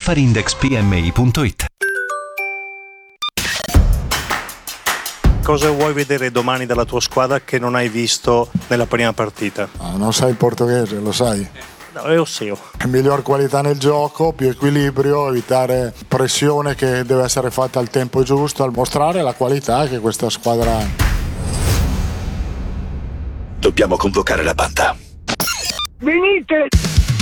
affarindexpmi.it. Cosa vuoi vedere domani dalla tua squadra che non hai visto nella prima partita? Non sai il portoghese, lo sai? No, io sì. Miglior qualità nel gioco, più equilibrio, evitare pressione che deve essere fatta al tempo giusto, al mostrare la qualità che questa squadra ha. Dobbiamo convocare la banda. Venite!